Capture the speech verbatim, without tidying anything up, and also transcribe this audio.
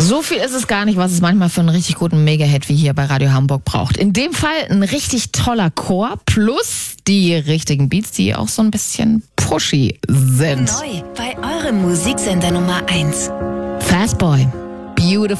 So viel ist es gar nicht, was es manchmal für einen richtig guten Mega-Hit wie hier bei Radio Hamburg braucht. In dem Fall ein richtig toller Chor plus die richtigen Beats, die auch so ein bisschen pushy sind. Neu bei eurem Musiksender Nummer eins. Fastboy, Beautiful.